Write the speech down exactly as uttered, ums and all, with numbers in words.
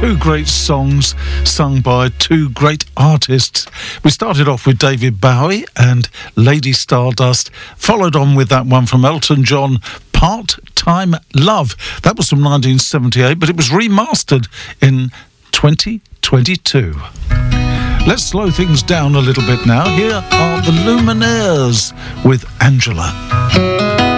Two great songs sung by two great artists. We started off with David Bowie and Lady Stardust, followed on with that one from Elton John, Part-Time Love. That was from nineteen seventy-eight, but it was remastered in twenty twenty-two. Let's slow things down a little bit now. Here are the Lumineers with Angela.